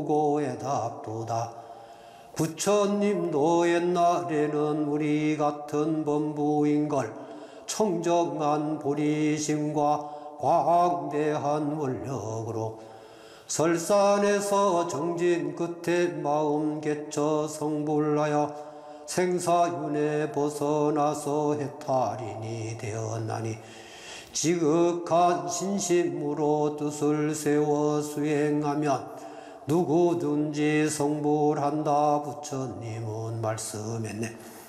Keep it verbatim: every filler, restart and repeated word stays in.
고의 답도다. 부처님도 옛날에는 우리 같은 범부인걸 청정한 보리심과 광대한 원력으로 설산에서 정진 끝에 마음 개처 성불하여 생사윤에 벗어나서 해탈인이 되었나니 지극한 신심으로 뜻을 세워 수행하면 누구든지 성불한다. 부처님은 말씀했네.